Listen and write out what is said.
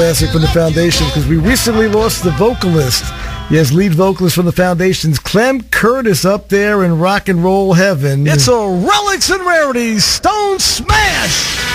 Classic from the Foundation, because we recently lost the vocalist. Yes, lead vocalist from the Foundation's Clem Curtis up there in rock and roll heaven. It's a Relics and Rarities Stone Smash!